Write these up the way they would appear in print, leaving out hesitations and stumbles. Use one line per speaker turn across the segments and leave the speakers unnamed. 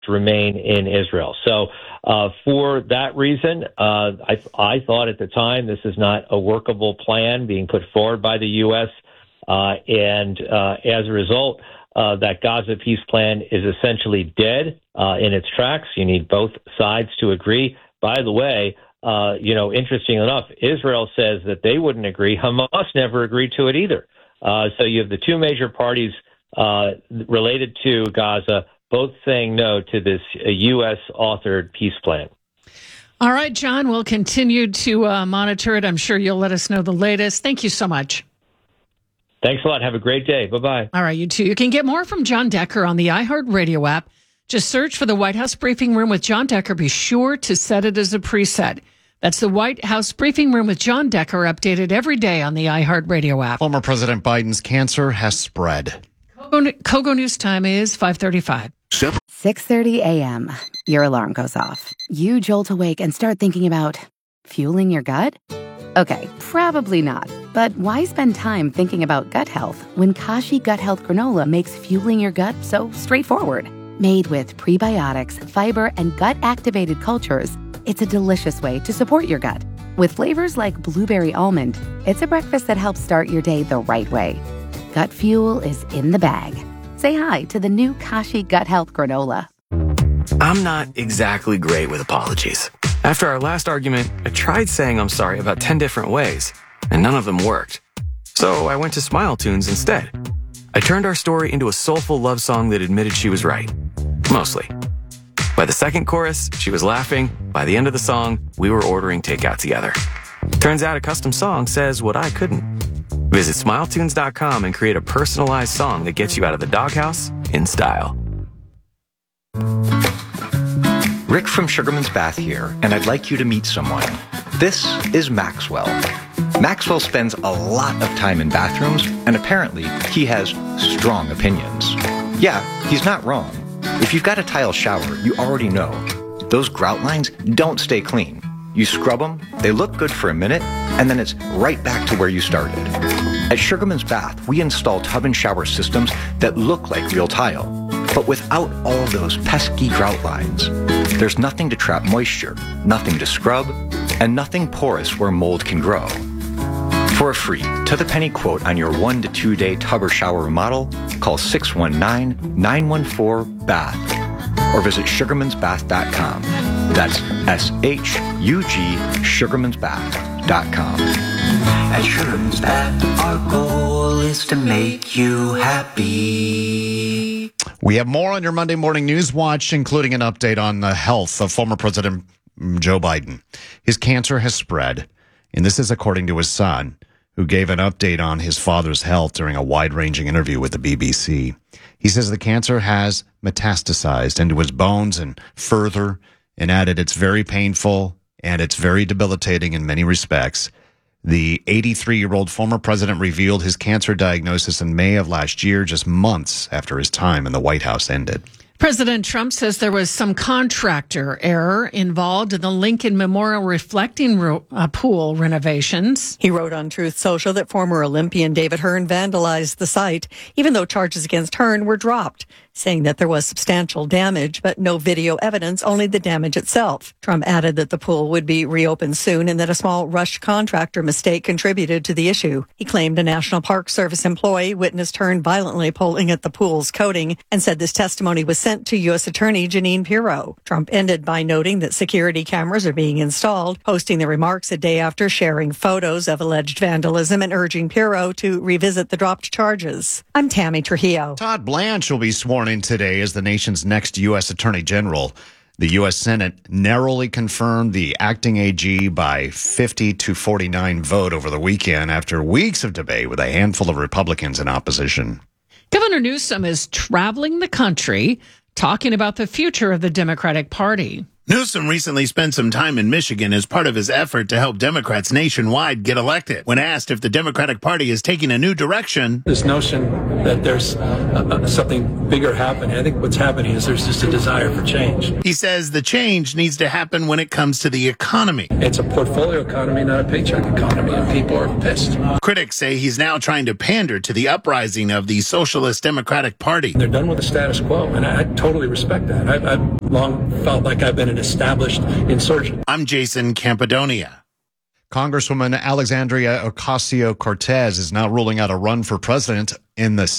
to remain in Israel. So for that reason, I thought at the time this is not a workable plan being put forward by the U.S. And as a result, that Gaza peace plan is essentially dead in its tracks. You need both sides to agree. By the way, interesting enough, Israel says that they wouldn't agree. Hamas never agreed to it either. So you have the two major parties related to Gaza both saying no to this U.S.-authored peace plan.
All right, John, we'll continue to monitor it. I'm sure you'll let us know the latest. Thank you so much.
Thanks a lot. Have a great day. Bye-bye.
All right, you too. You can get more from John Decker on the iHeartRadio app. Just search for the White House Briefing Room with John Decker. Be sure to set it as a preset. That's the White House Briefing Room with John Decker, updated every day on the iHeartRadio app.
Former President Biden's cancer has spread.
Kogo News time is 5:35.
6:30 a.m. Your alarm goes off. You jolt awake and start thinking about fueling your gut? Okay, probably not. But why spend time thinking about gut health when Kashi Gut Health Granola makes fueling your gut so straightforward? Made with prebiotics, fiber, and gut-activated cultures, it's a delicious way to support your gut. With flavors like blueberry almond, it's a breakfast that helps start your day the right way. Gut fuel is in the bag. Say hi to the new Kashi Gut Health Granola.
I'm not exactly great with apologies. After our last argument, I tried saying I'm sorry about 10 different ways, and none of them worked. So I went to Smile Tunes instead. I turned our story into a soulful love song that admitted she was right. Mostly. By the second chorus, she was laughing. By the end of the song, we were ordering takeout together. Turns out a custom song says what I couldn't. Visit SmileTunes.com and create a personalized song that gets you out of the doghouse in style.
Rick from Sugarman's Bath here, and I'd like you to meet someone. This is Maxwell. Maxwell spends a lot of time in bathrooms, and apparently he has strong opinions. Yeah, he's not wrong. If you've got a tile shower, you already know. Those grout lines don't stay clean. You scrub them, they look good for a minute, and then it's right back to where you started. At Sugarman's Bath, we install tub and shower systems that look like real tile, but without all those pesky grout lines. There's nothing to trap moisture, nothing to scrub, and nothing porous where mold can grow. For a free, to-the-penny quote on your 1 to 2 day tub or shower remodel, call 619-914-BATH or visit sugarmansbath.com. That's SHUG, sugarmansbath.com.
At Sugarman's Bath, our goal is to make you happy.
We have more on your Monday Morning News Watch, including an update on the health of former President Joe Biden. His cancer has spread, and this is according to his son, who gave an update on his father's health during a wide-ranging interview with the BBC. He says the cancer has metastasized into his bones and further, and added it's very painful and it's very debilitating in many respects. The 83-year-old former president revealed his cancer diagnosis in May of last year, just months after his time in the White House ended.
President Trump says there was some contractor error involved in the Lincoln Memorial reflecting pool renovations.
He wrote on Truth Social that former Olympian David Hearn vandalized the site, even though charges against Hearn were dropped, saying that there was substantial damage, but no video evidence, only the damage itself. Trump added that the pool would be reopened soon and that a small rush contractor mistake contributed to the issue. He claimed a National Park Service employee witnessed Hearn violently pulling at the pool's coating and said this testimony was sent to U.S. Attorney Jeanine Pirro. Trump ended by noting that security cameras are being installed, posting the remarks a day after sharing photos of alleged vandalism and urging Pirro to revisit the dropped charges. I'm Tammy Trujillo.
Todd Blanche will be sworn in today as the nation's next U.S. Attorney General. The U.S. Senate narrowly confirmed the acting AG by 50-49 vote over the weekend after weeks of debate with a handful of Republicans in opposition.
Governor Newsom is traveling the country talking about the future of the Democratic Party.
Newsom recently spent some time in Michigan as part of his effort to help Democrats nationwide get elected. When asked if the Democratic Party is taking a new direction,
this notion that there's something bigger happening, I think what's happening is there's just a desire for change.
He says the change needs to happen when it comes to the economy.
It's a portfolio economy, not a paycheck economy, and people are pissed.
Critics say he's now trying to pander to the uprising of the Socialist Democratic Party.
They're done with the status quo, and I totally respect that. I've long felt like I've been an established insurgent.
I'm Jason Campidonia.
Congresswoman Alexandria Ocasio-Cortez is now ruling out a run for president in the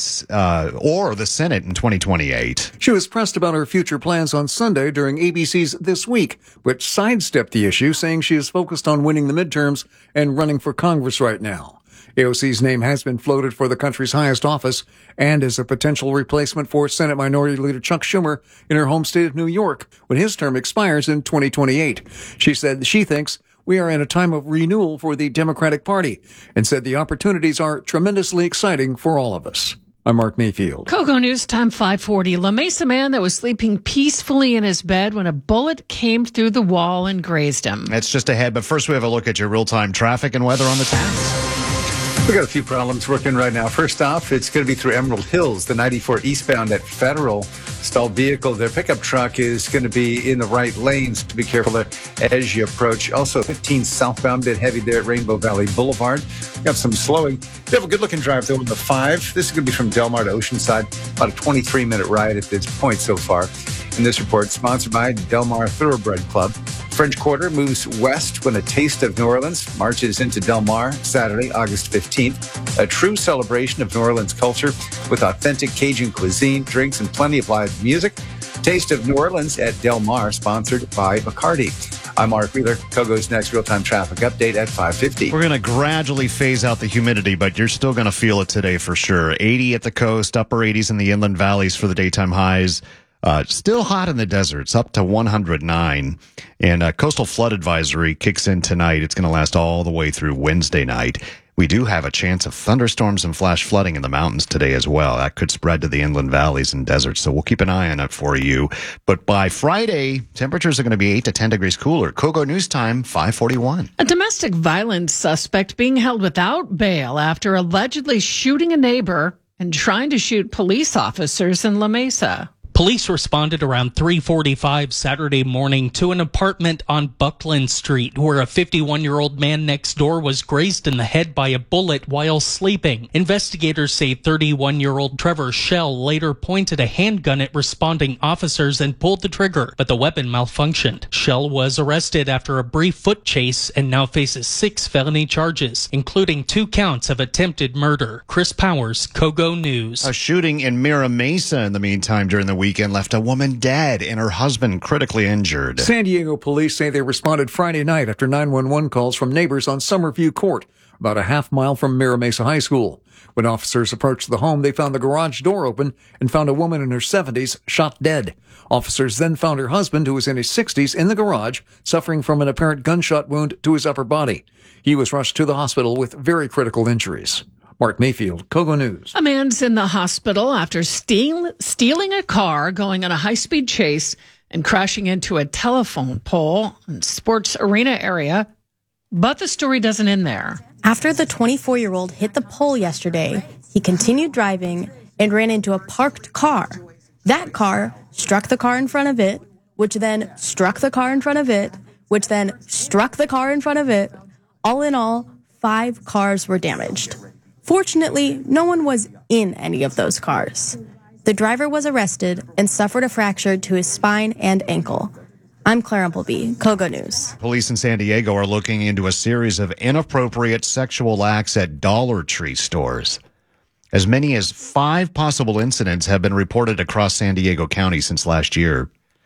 Senate in 2028.
She was pressed about her future plans on Sunday during ABC's This Week, which sidestepped the issue, saying she is focused on winning the midterms and running for Congress right now. AOC's name has been floated for the country's highest office and as a potential replacement for Senate Minority Leader Chuck Schumer in her home state of New York when his term expires in 2028. She said she thinks we are in a time of renewal for the Democratic Party and said the opportunities are tremendously exciting for all of us. I'm Mark Mayfield.
Kogo News Time 540. La Mesa man that was sleeping peacefully in his bed when a bullet came through the wall and grazed him.
That's just ahead, but first we have a look at your real-time traffic and weather on the 10s.
We got a few problems working right now. First off, it's going to be through Emerald Hills, the 94 eastbound at Federal. Stalled vehicle. Their pickup truck is going to be in the right lanes to be careful there as you approach. Also, 15 southbound, bit heavy there at Rainbow Valley Boulevard. We have some slowing. We have a good-looking drive, though, in the 5. This is going to be from Del Mar to Oceanside. About a 23-minute ride at this point so far. And this report sponsored by Del Mar Thoroughbred Club. French Quarter moves west when a taste of New Orleans marches into Del Mar Saturday, August 15th. A true celebration of New Orleans culture with authentic Cajun cuisine, drinks, and plenty of live music. Taste of New Orleans at Del Mar, sponsored by Bacardi. I'm Mark Wheeler. Kogo's next real-time traffic update at 5:50.
We're going to gradually phase out the humidity, but you're still going to feel it today for sure. 80 at the coast, upper 80s in the inland valleys for the daytime highs. Still hot in the deserts, up to 109. And coastal flood advisory kicks in tonight. It's going to last all the way through Wednesday night. We do have a chance of thunderstorms and flash flooding in the mountains today as well. That could spread to the inland valleys and deserts, so we'll keep an eye on it for you. But by Friday, temperatures are going to be 8 to 10 degrees cooler. Kogo News Time, 5:41.
A domestic violence suspect being held without bail after allegedly shooting a neighbor and trying to shoot police officers in La Mesa.
Police responded around 3:45 Saturday morning to an apartment on Buckland Street where a 51-year-old man next door was grazed in the head by a bullet while sleeping. Investigators say 31-year-old Trevor Shell later pointed a handgun at responding officers and pulled the trigger, but the weapon malfunctioned. Shell was arrested after a brief foot chase and now faces 6 felony charges, including 2 counts of attempted murder. Chris Powers, Kogo News.
A shooting in Mira Mesa in the meantime during the weekend left a woman dead and her husband critically injured.
San Diego police say they responded Friday night after 911 calls from neighbors on Summerview Court, about a half mile from Mira Mesa High School. When officers approached the home, they found the garage door open and found a woman in her 70s shot dead. Officers then found her husband, who was in his 60s, in the garage, suffering from an apparent gunshot wound to his upper body. He was rushed to the hospital with very critical injuries. Mark Mayfield, Kogo News.
A man's in the hospital after stealing a car, going on a high-speed chase, and crashing into a telephone pole in Sports Arena area. But the story doesn't end there.
After the 24-year-old hit the pole yesterday, he continued driving and ran into a parked car. That car struck the car in front of it, which then struck the car in front of it, which then struck the car in front of it. All in all, 5 cars were damaged. Fortunately, no one was in any of those cars. The driver was arrested and suffered a fracture to his spine and ankle. I'm Claire Umpleby, Kogo News.
Police in San Diego are looking into a series of inappropriate sexual acts at Dollar Tree stores. As many as 5 possible incidents have been reported across San Diego County since last year.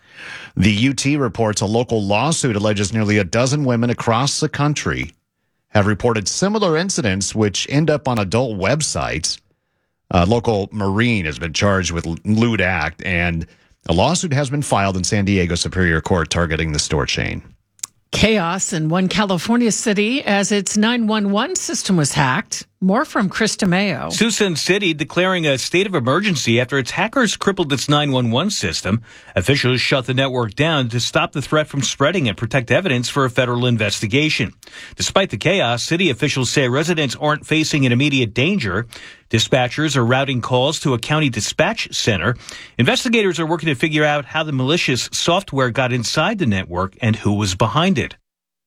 The UT reports a local lawsuit alleges nearly a dozen women across the country have reported similar incidents which end up on adult websites. Local Marine has been charged with lewd act, and a lawsuit has been filed in San Diego Superior Court targeting the store chain.
Chaos in one California city as its 911 system was hacked. More from Chris DeMeo.
Suisun City declaring a state of emergency after its hackers crippled its 911 system. Officials shut the network down to stop the threat from spreading and protect evidence for a federal investigation. Despite the chaos, city officials say residents aren't facing an immediate danger. Dispatchers are routing calls to a county dispatch center. Investigators are working to figure out how the malicious software got inside the network and who was behind it.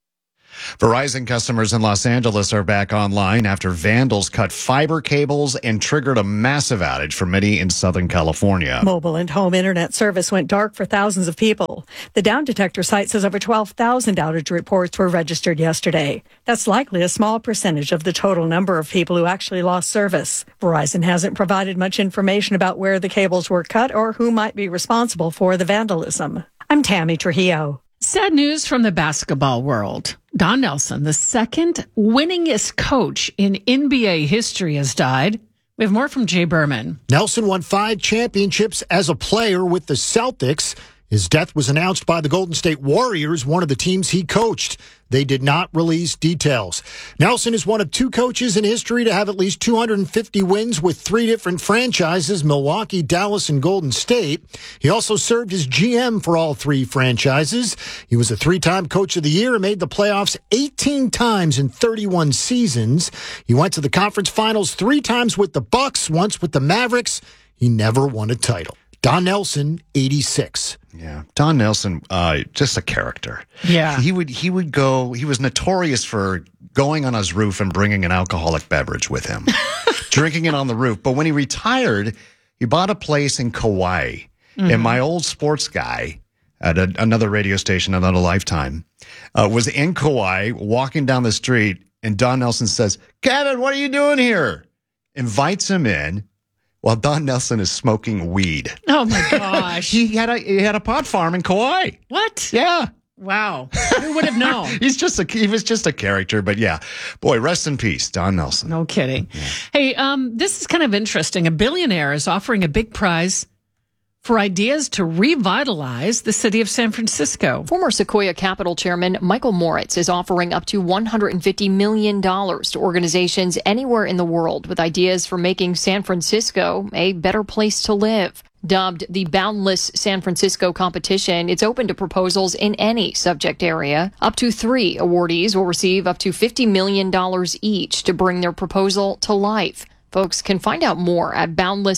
Verizon customers in Los Angeles are back online after vandals cut fiber cables and triggered a massive outage for many in Southern California.
Mobile and home internet service went dark for thousands of people. The Down Detector site says over 12,000 outage reports were registered yesterday. That's likely a small percentage of the total number of people who actually lost service. Verizon hasn't provided much information about where the cables were cut or who might be responsible for the vandalism. I'm Tammy Trujillo.
Sad news from the basketball world. Don Nelson, the second winningest coach in NBA history, has died. We have more from Jay Berman.
Nelson won 5 championships as a player with the Celtics. His death was announced by the Golden State Warriors, one of the teams he coached. They did not release details. Nelson is one of 2 coaches in history to have at least 250 wins with 3 different franchises, Milwaukee, Dallas, and Golden State. He also served as GM for all 3 franchises. He was a 3-time Coach of the Year and made the playoffs 18 times in 31 seasons. He went to the conference finals 3 times with the Bucks, once with the Mavericks. He never won a title. Don Nelson, 86.
Yeah. Don Nelson, just a character.
Yeah.
He would go, he was notorious for going on his roof and bringing an alcoholic beverage with him, drinking it on the roof. But when he retired, he bought a place in Kauai. Mm-hmm. And my old sports guy at another radio station, another Lifetime, was in Kauai walking down the street. And Don Nelson says, "Kevin, what are you doing here?" Invites him in. While Don Nelson is smoking weed.
Oh my gosh!
he had a pot farm in Kauai.
What?
Yeah.
Wow. Who would have known?
He was just a character, but yeah, boy, rest in peace, Don Nelson.
No kidding. Yeah. Hey, this is kind of interesting. A billionaire is offering a big prize for ideas to revitalize the city of San Francisco.
Former Sequoia Capital Chairman Michael Moritz is offering up to $150 million to organizations anywhere in the world with ideas for making San Francisco a better place to live. Dubbed the Boundless San Francisco competition, it's open to proposals in any subject area. Up to 3 awardees will receive up to $50 million each to bring their proposal to life. Folks can find out more at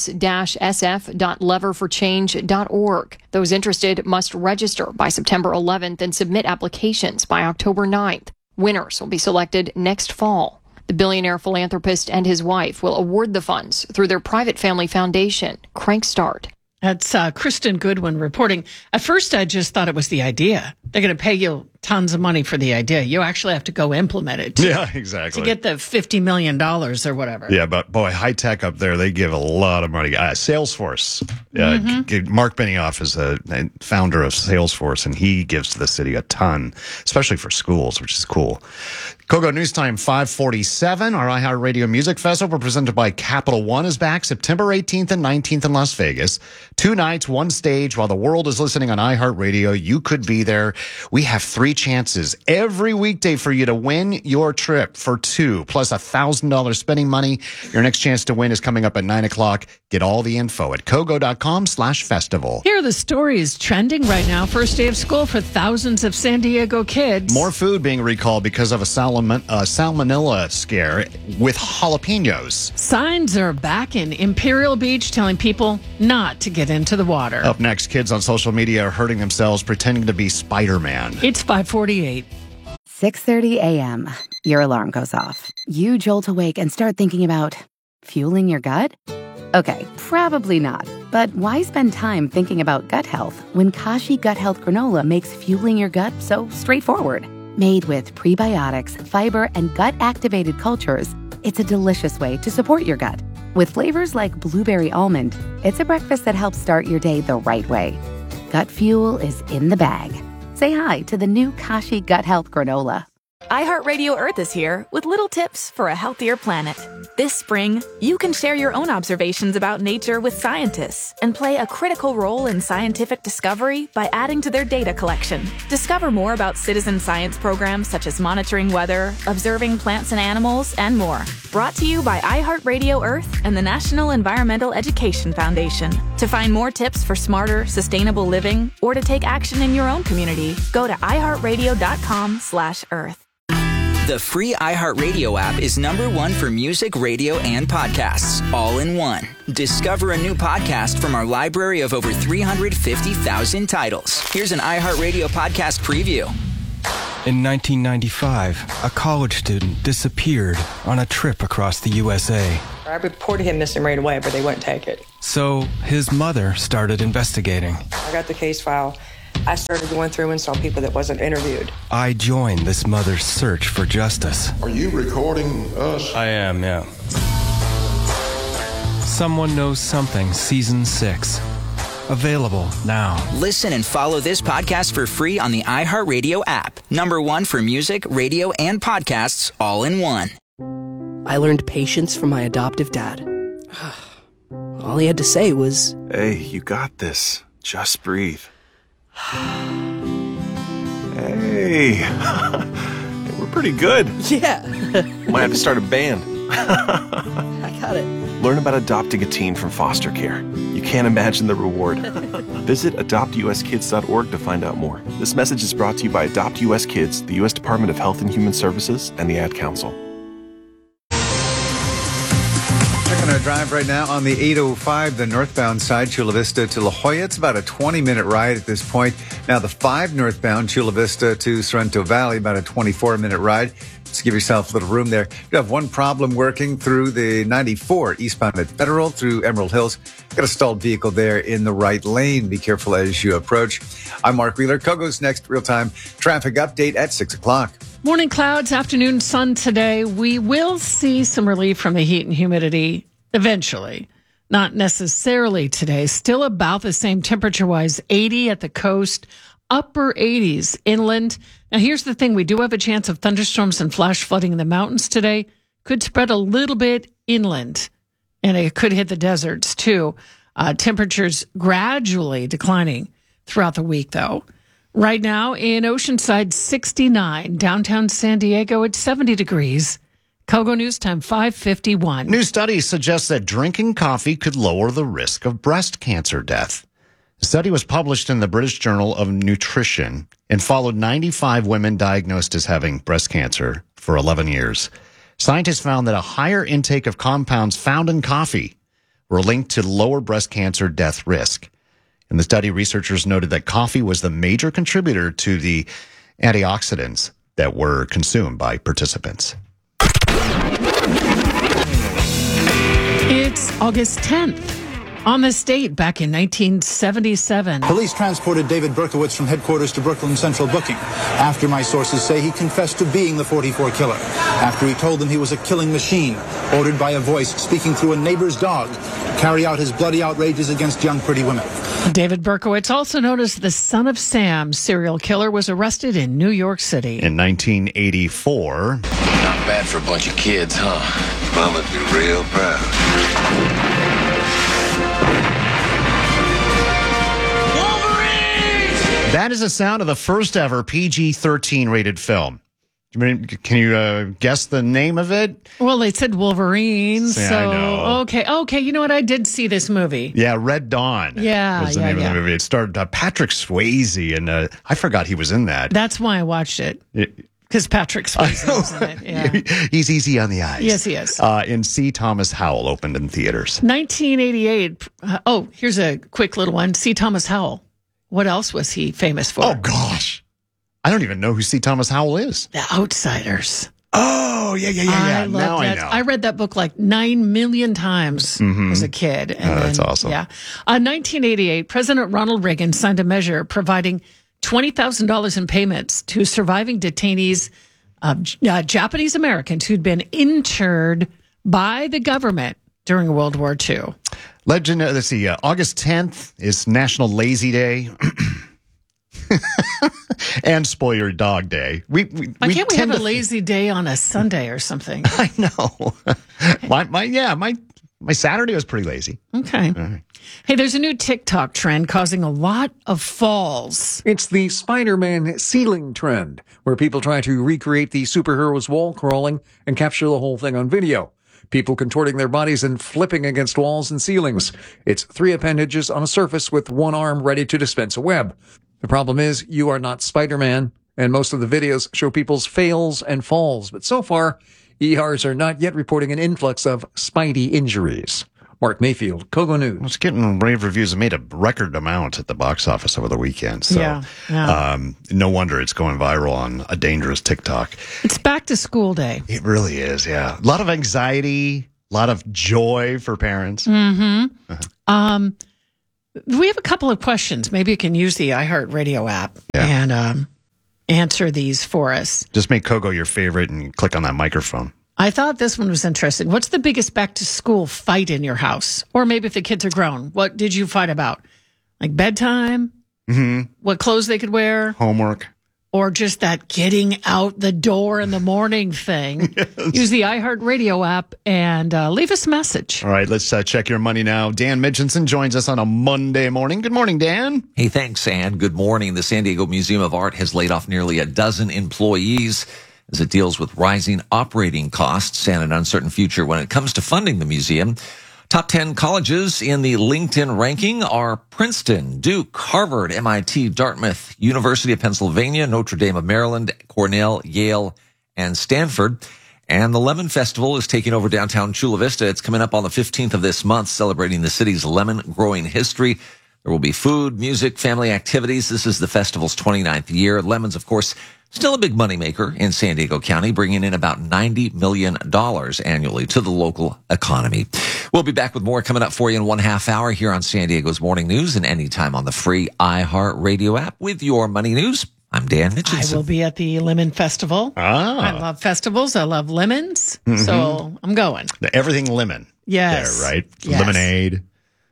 boundless-sf.leverforchange.org. Those interested must register by September 11th and submit applications by October 9th. Winners will be selected next fall. The billionaire philanthropist and his wife will award the funds through their private family foundation, Crankstart.
That's Kristen Goodwin reporting. At first, I just thought it was the idea. They're going to pay you tons of money for the idea. You actually have to go implement it.
Yeah, exactly.
To get the $50 million or whatever.
Yeah, but boy, high tech up there, they give a lot of money. Salesforce. Mark Benioff is a founder of Salesforce, and he gives to the city a ton, especially for schools, which is cool. Kogo News Time 547. Our iHeartRadio Music Festival presented by Capital One is back September 18th and 19th in Las Vegas. 2 nights, 1 stage. While the world is listening on iHeartRadio, you could be there. We have 3 chances every weekday for you to win your trip for 2, plus $1,000 spending money. Your next chance to win is coming up at 9 o'clock. Get all the info at kogo.com/festival.
Here are the stories trending right now. First day of school for thousands of San Diego kids.
More food being recalled because of a salmonella scare with jalapenos.
Signs are back in Imperial Beach telling people not to get into the water.
Up next, kids on social media are hurting themselves pretending to be Spider-Man.
It's 5:48.
6:30 a.m. Your alarm goes off. You jolt awake and start thinking about fueling your gut? Okay, probably not. But why spend time thinking about gut health when Kashi Gut Health Granola makes fueling your gut so straightforward? Made with prebiotics, fiber, and gut-activated cultures, it's a delicious way to support your gut. With flavors like blueberry almond, it's a breakfast that helps start your day the right way. Gut fuel is in the bag. Say hi to the new Kashi Gut Health Granola.
iHeartRadio Earth is here with little tips for a healthier planet. This spring, you can share your own observations about nature with scientists and play a critical role in scientific discovery by adding to their data collection. Discover more about citizen science programs such as monitoring weather, observing plants and animals, and more. Brought to you by iHeartRadio Earth and the National Environmental Education Foundation. To find more tips for smarter, sustainable living or to take action in your own community, go to iHeartRadio.com/Earth.
The free iHeartRadio app is #1 for music, radio, and podcasts, all in one. Discover a new podcast from our library of over 350,000 titles. Here's an iHeartRadio podcast preview.
In 1995, a college student disappeared on a trip across the USA.
I reported him missing right away, but they wouldn't take it.
So his mother started investigating.
I got the case file. I started going through and saw people that wasn't interviewed.
I joined this mother's search for justice.
Are you recording us?
I am, yeah. Someone Knows Something, Season 6. Available now.
Listen and follow this podcast for free on the iHeartRadio app. #1 for music, radio, and podcasts, all in one.
I learned patience from my adoptive dad. All he had to say was,
"Hey, you got this. Just breathe." Hey, we're pretty good.
Yeah.
Might have to start a band.
I got it.
Learn about adopting a teen from foster care. You can't imagine the reward. Visit adoptuskids.org to find out more. This message is brought to you by Adopt US Kids, the U.S. Department of Health and Human Services, and the Ad Council.
Checking our drive right now on the 805, the northbound side, Chula Vista to La Jolla. It's about a 20-minute ride at this point. Now the 5 northbound, Chula Vista to Sorrento Valley, about a 24-minute ride. Just give yourself a little room there. You have one problem working through the 94 eastbound at Federal through Emerald Hills. Got a stalled vehicle there in the right lane. Be careful as you approach. I'm Mark Wheeler. Kogo's next real-time traffic update at 6 o'clock.
Morning clouds, afternoon sun today. We will see some relief from the heat and humidity eventually. Not necessarily today. Still about the same temperature-wise, 80 at the coast, upper 80s inland. Now, here's the thing. We do have a chance of thunderstorms and flash flooding in the mountains today. Could spread a little bit inland, and it could hit the deserts, too. Temperatures gradually declining throughout the week, though. Right now in Oceanside, 69. Downtown San Diego, it's 70 degrees. Kogo News Time, 5:51.
New studies suggest that drinking coffee could lower the risk of breast cancer death. The study was published in the British Journal of Nutrition and followed 95 women diagnosed as having breast cancer for 11 years. Scientists found that a higher intake of compounds found in coffee were linked to lower breast cancer death risk. In the study, researchers noted that coffee was the major contributor to the antioxidants that were consumed by participants.
It's August 10th. On this date, back in 1977.
Police transported David Berkowitz from headquarters to Brooklyn Central Booking. After my sources say he confessed to being the 44 killer. After he told them he was a killing machine, ordered by a voice speaking through a neighbor's dog to carry out his bloody outrages against young pretty women.
David Berkowitz, also known as the Son of Sam serial killer, was arrested in New York City.
In 1984.
Not bad for a bunch of kids, huh? Mama'd be real proud.
That is the sound of the first ever PG-13 rated film. Can you guess the name of it?
Well, they said Wolverine,
I know.
Okay. You know what? I did see this movie.
Yeah, Red Dawn.
Yeah,
was the name of the movie. It starred Patrick Swayze, and I forgot he was in that.
That's why I watched it. Because Patrick Swayze was in it. Yeah.
He's easy on the eyes.
Yes, he is.
And C. Thomas Howell opened in theaters.
1988. Here's a quick little one. C. Thomas Howell. What else was he famous for?
Oh, gosh. I don't even know who C. Thomas Howell is.
The Outsiders.
Oh, yeah.
I love
now
that.
I know.
I read that book like 9 million times as a kid. And
that's awesome.
Yeah. 1988, President Ronald Reagan signed a measure providing $20,000 in payments to surviving detainees, Japanese Americans who'd been interned by the government during World War II.
Let's see. August 10th is National Lazy Day. And spoil your dog day.
Why can't we have a lazy day on a Sunday or something?
I know. My Saturday was pretty lazy.
Okay. All right. Hey, there's a new TikTok trend causing a lot of falls.
It's the Spider-Man ceiling trend, where people try to recreate the superhero's wall crawling and capture the whole thing on video. People contorting their bodies and flipping against walls and ceilings. It's 3 appendages on a surface with 1 arm ready to dispense a web. The problem is you are not Spider-Man, and most of the videos show people's fails and falls. But so far, ERs are not yet reporting an influx of Spidey injuries. Mark Mayfield, Kogo News.
It's getting rave reviews. It made a record amount at the box office over the weekend. So no wonder it's going viral on a dangerous TikTok.
It's back to school day.
It really is, yeah. A lot of anxiety, a lot of joy for parents.
Mm-hmm. We have a couple of questions. Maybe you can use the iHeartRadio app and answer these for us.
Just make Kogo your favorite and click on that microphone.
I thought this one was interesting. What's the biggest back-to-school fight in your house? Or maybe if the kids are grown, what did you fight about? Like bedtime?
Mm-hmm.
What clothes they could wear?
Homework.
Or just that getting out the door in the morning thing? Yes. Use the iHeartRadio app and leave us a message.
All right, let's check your money now. Dan Mitchinson joins us on a Monday morning. Good morning, Dan.
Hey, thanks, Ann. Good morning. The San Diego Museum of Art has laid off nearly a dozen employees as it deals with rising operating costs and an uncertain future when it comes to funding the museum. Top 10 colleges in the LinkedIn ranking are Princeton, Duke, Harvard, MIT, Dartmouth, University of Pennsylvania, Notre Dame of Maryland, Cornell, Yale, and Stanford. And the Lemon Festival is taking over downtown Chula Vista. It's coming up on the 15th of this month, celebrating the city's lemon growing history. There will be food, music, family activities. This is the festival's 29th year. Lemons, of course, still a big moneymaker in San Diego County, bringing in about $90 million annually to the local economy. We'll be back with more coming up for you in 1/2 hour here on San Diego's Morning News and anytime on the free iHeartRadio app with your money news. I'm Dan Mitchinson.
I will be at the Lemon Festival. I love festivals. I love lemons. Mm-hmm. So I'm going.
Everything lemon.
Yes.
There, right?
Yes.
Lemonade.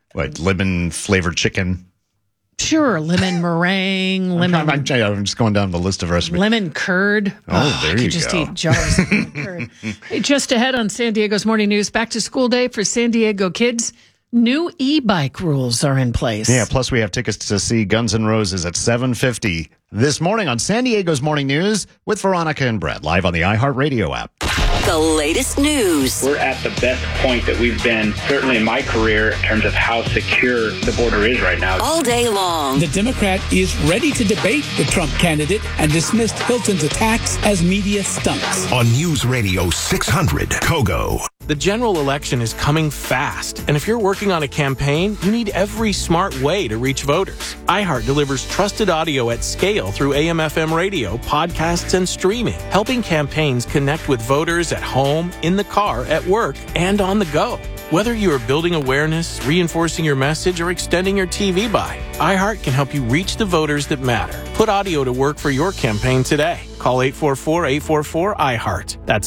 Lemon flavored chicken.
Sure, lemon meringue, lemon.
I'm just going down the list of recipes.
Lemon curd.
Oh, there you go.
I could just eat jars of lemon curd. Hey, just ahead on San Diego's Morning News, back to school day for San Diego kids. New e-bike rules are in place.
Yeah, plus we have tickets to see Guns N' Roses at 7:50 this morning on San Diego's Morning News with Veronica and Brett, live on the iHeartRadio app.
The latest news.
We're at the best point that we've been, certainly in my career, in terms of how secure the border is right now.
All day long.
The Democrat is ready to debate the Trump candidate and dismissed Hilton's attacks as media stunts.
On News Radio 600, Kogo.
The general election is coming fast, and if you're working on a campaign, you need every smart way to reach voters. iHeart delivers trusted audio at scale through AM/FM radio, podcasts, and streaming, helping campaigns connect with voters at home, in the car, at work, and on the go. Whether you are building awareness, reinforcing your message, or extending your TV buy, iHeart can help you reach the voters that matter. Put audio to work for your campaign today. Call 844-844-iHeart. That's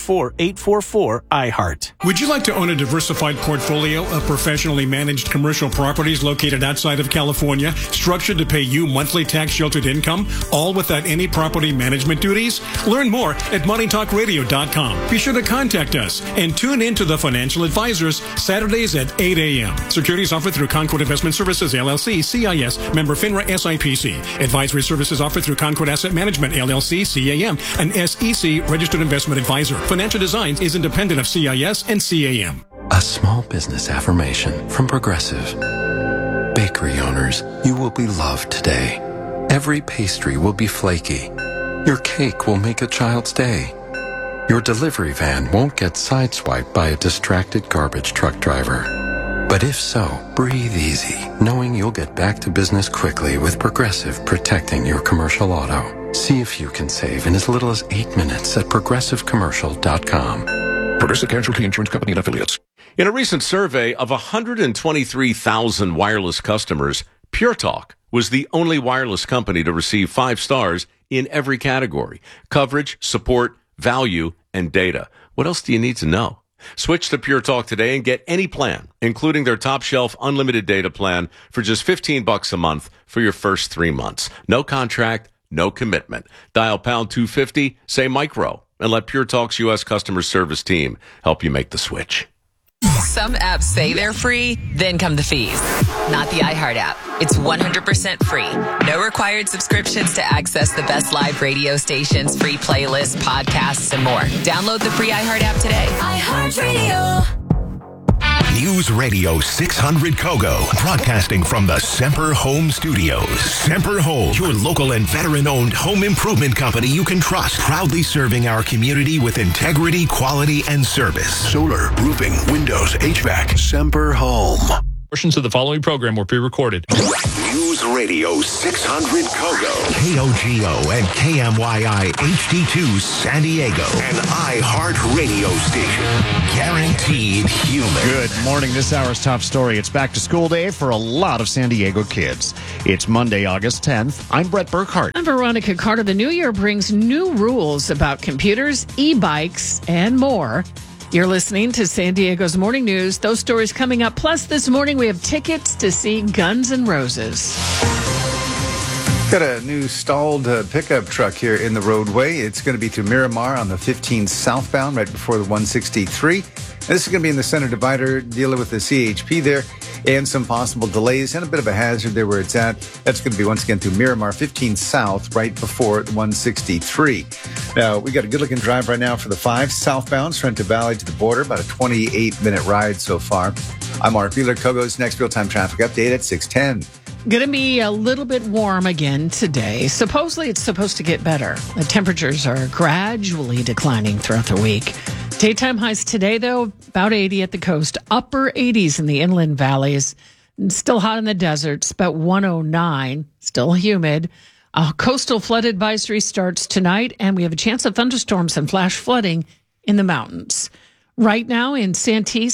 844-844-iHeart.
Would you like to own a diversified portfolio of professionally managed commercial properties located outside of California, structured to pay you monthly tax-sheltered income, all without any property management duties? Learn more at moneytalkradio.com. Be sure to contact us and tune in to The Financial Advisors Saturdays at 8 a.m. Securities offered through Concord Investment Services, LLC, CIS, member FINRA, SIPC. Advisory services offered through Concord Asset Management, LLC, CAM, an SEC registered investment advisor. Financial Designs is independent of CIS and CAM.
A small business affirmation from Progressive. Bakery owners, you will be loved today. Every pastry will be flaky. Your cake will make a child's day. Your delivery van won't get sideswiped by a distracted garbage truck driver. But if so, breathe easy, knowing you'll get back to business quickly with Progressive protecting your commercial auto. See if you can save in as little as 8 minutes at progressivecommercial.com.
Progressive Casualty Insurance Company and Affiliates.
In a recent survey of 123,000 wireless customers, Pure Talk was the only wireless company to receive 5 stars in every category: coverage, support, value, and data. What else do you need to know? Switch to Pure Talk today and get any plan, including their top shelf unlimited data plan for just $15 a month for your first 3 months. No contract, no commitment. Dial pound 250, say micro, and let Pure Talk's U.S. customer service team help you make the switch.
Some apps say they're free, then come the fees. Not the iHeart app. It's 100% free. No required subscriptions to access the best live radio stations, free playlists, podcasts, and more. Download the free iHeart app today.
iHeart Radio.
News Radio 600 Kogo, broadcasting from the Semper Home Studios. Semper Home, your local and veteran-owned home improvement company you can trust, proudly serving our community with integrity, quality, and service. Solar, roofing, windows, HVAC, Semper Home.
Portions of the following program were pre-recorded.
News Radio 600 Kogo, KOGO and KMYI HD2 San Diego, an iHeart radio station. Guaranteed human.
Good morning. This hour's top story. It's back to school day for a lot of San Diego kids. It's Monday, August 10th. I'm Brett Burkhart.
I'm Veronica Carter. The new year brings new rules about computers, e-bikes, and more. You're listening to San Diego's Morning News. Those stories coming up. Plus, this morning we have tickets to see Guns N' Roses.
Got a new stalled pickup truck here in the roadway. It's going to be through Miramar on the 15 southbound, right before the 163. This is going to be in the center divider, dealing with the CHP there, and some possible delays and a bit of a hazard there where it's at. That's going to be once again through Miramar, 15 south, right before 163. Now, we got a good-looking drive right now for the 5 southbound, Sorrento Valley to the border, about a 28-minute ride so far. I'm Mark Buehler. Kogo's next real-time traffic update at 6:10.
Going to be a little bit warm again today. Supposedly, it's supposed to get better. The temperatures are gradually declining throughout the week. Daytime highs today, though, about 80 at the coast, upper 80s in the inland valleys. Still hot in the deserts, about 109, still humid. A coastal flood advisory starts tonight, and we have a chance of thunderstorms and flash flooding in the mountains. Right now in Santee,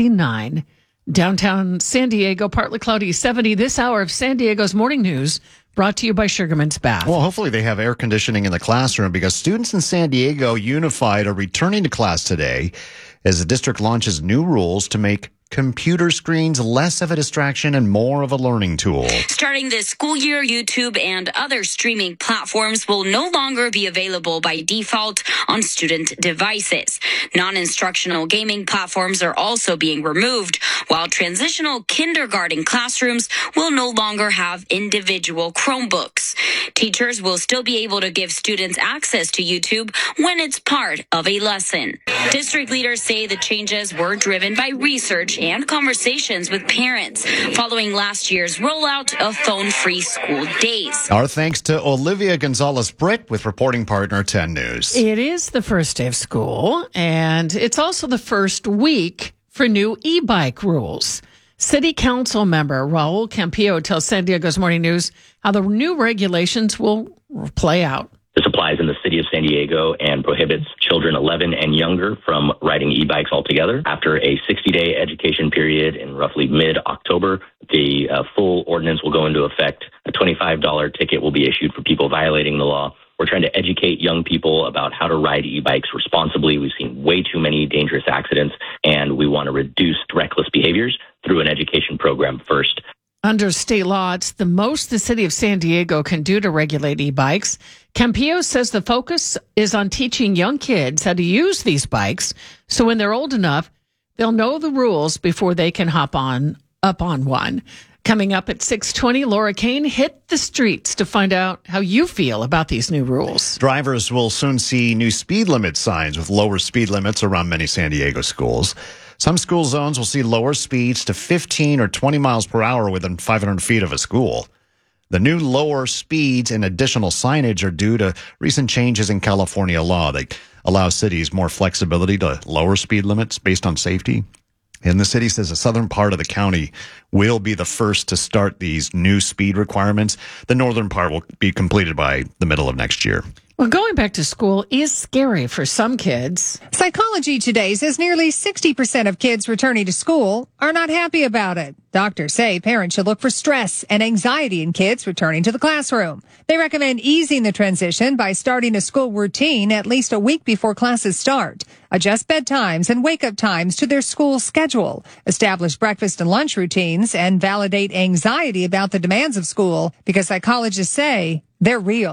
69. Downtown San Diego, partly cloudy, 70. This hour of San Diego's Morning News brought to you by Sugarman's Bath.
Well, hopefully they have air conditioning in the classroom because students in San Diego Unified are returning to class today as the district launches new rules to make computer screens less of a distraction and more of a learning tool.
Starting this school year, YouTube and other streaming platforms will no longer be available by default on student devices. Non-instructional gaming platforms are also being removed, while transitional kindergarten classrooms will no longer have individual Chromebooks. Teachers will still be able to give students access to YouTube when it's part of a lesson. District leaders say the changes were driven by research and conversations with parents following last year's rollout of phone-free school days.
Our thanks to Olivia Gonzalez-Britt with reporting partner 10 News.
It is the first day of school, and it's also the first week for new e-bike rules. City Council member Raul Campillo tells San Diego's Morning News how the new regulations will play out.
This applies in the city of San Diego and prohibits children 11 and younger from riding e-bikes altogether. After a 60-day education period in roughly mid-October, the full ordinance will go into effect. A $25 ticket will be issued for people violating the law. We're trying to educate young people about how to ride e-bikes responsibly. We've seen way too many dangerous accidents, and we want to reduce reckless behaviors through an education program first.
Under state law, it's the most the city of San Diego can do to regulate e-bikes. Campillo says the focus is on teaching young kids how to use these bikes so when they're old enough, they'll know the rules before they can hop up on one. Coming up at 6:20, Laura Kane hit the streets to find out how you feel about these new rules.
Drivers will soon see new speed limit signs with lower speed limits around many San Diego schools. Some school zones will see lower speeds to 15 or 20 miles per hour within 500 feet of a school. The new lower speeds and additional signage are due to recent changes in California law that allow cities more flexibility to lower speed limits based on safety. And the city says the southern part of the county will be the first to start these new speed requirements. The northern part will be completed by the middle of next year.
Well, going back to school is scary for some kids.
Psychology Today says nearly 60% of kids returning to school are not happy about it. Doctors say parents should look for stress and anxiety in kids returning to the classroom. They recommend easing the transition by starting a school routine at least a week before classes start. Adjust bedtimes and wake-up times to their school schedule. Establish breakfast and lunch routines and validate anxiety about the demands of school because psychologists say they're real.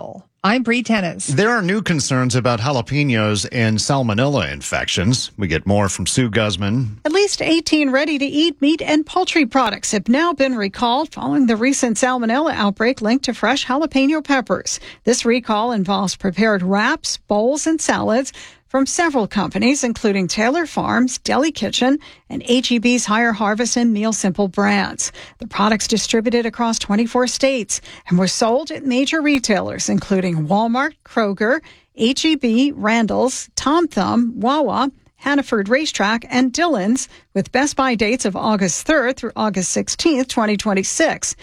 I'm Bree Tennis.
There are new concerns about jalapenos and salmonella infections. We get more from Sue Guzman.
At least 18 ready-to-eat meat and poultry products have now been recalled following the recent salmonella outbreak linked to fresh jalapeno peppers. This recall involves prepared wraps, bowls, and salads from several companies, including Taylor Farms, Deli Kitchen, and H-E-B's Higher Harvest and Meal Simple brands. The products distributed across 24 states and were sold at major retailers, including Walmart, Kroger, H-E-B, Randall's, Tom Thumb, Wawa, Hannaford Racetrack, and Dillon's, with Best Buy dates of August 3rd through August 16th, 2026.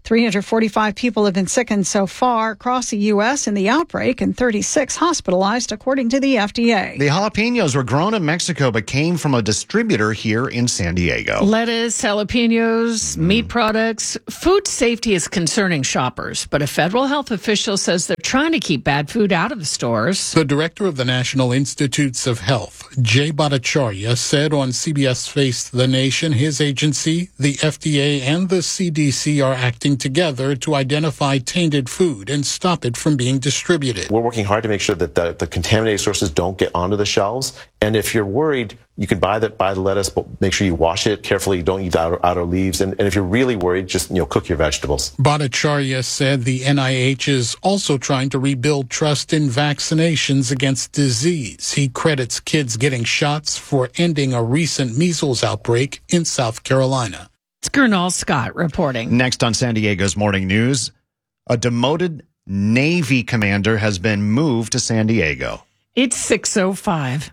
345 people have been sickened so far across the U.S. in the outbreak and 36 hospitalized, according to the FDA.
The jalapenos were grown in Mexico but came from a distributor here in San Diego.
Lettuce, jalapenos, meat products. Food safety is concerning shoppers, but a federal health official says they're trying to keep bad food out of the stores.
The director of the National Institutes of Health, Jay Bhattacharya, said on CBS Face the Nation his agency, the FDA, and the CDC are acting together to identify tainted food and stop it from being distributed.
We're working hard to make sure that the contaminated sources don't get onto the shelves. And if you're worried, you can buy the lettuce, but make sure you wash it carefully. Don't eat outer leaves. And if you're really worried, just cook your vegetables.
Bhattacharya said the NIH is also trying to rebuild trust in vaccinations against disease. He credits kids getting shots for ending a recent measles outbreak in South Carolina.
It's Gernal Scott reporting.
Next on San Diego's Morning News, a demoted Navy commander has been moved to San Diego.
It's 6:05.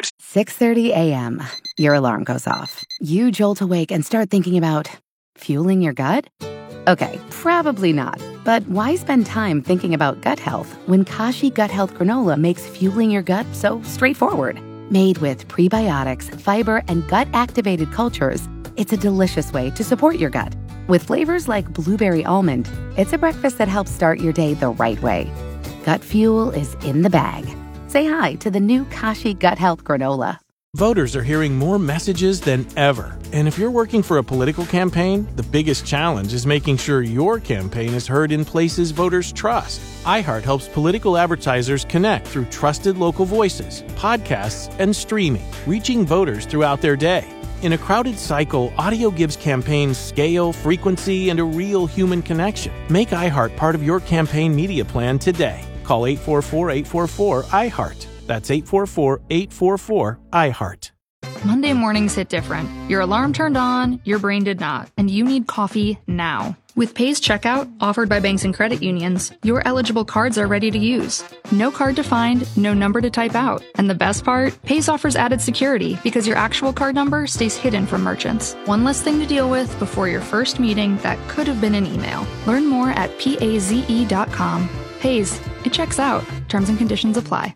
6:30 a.m. Your alarm goes off. You jolt awake and start thinking about fueling your gut? Okay, probably not. But why spend time thinking about gut health when Kashi Gut Health Granola makes fueling your gut so straightforward? Made with prebiotics, fiber, and gut-activated cultures, it's a delicious way to support your gut. With flavors like blueberry almond, it's a breakfast that helps start your day the right way. Gut fuel is in the bag. Say hi to the new Kashi Gut Health Granola.
Voters are hearing more messages than ever. And if you're working for a political campaign, the biggest challenge is making sure your campaign is heard in places voters trust. iHeart helps political advertisers connect through trusted local voices, podcasts, and streaming, reaching voters throughout their day. In a crowded cycle, audio gives campaigns scale, frequency, and a real human connection. Make iHeart part of your campaign media plan today. Call 844-844-iHeart. That's 844-844-iHeart.
Monday mornings hit different. Your alarm turned on, your brain did not, and you need coffee now. With Paze Checkout, offered by banks and credit unions, your eligible cards are ready to use. No card to find, no number to type out. And the best part, Paze offers added security because your actual card number stays hidden from merchants. One less thing to deal with before your first meeting that could have been an email. Learn more at paze.com. Paze, it checks out. Terms and conditions apply.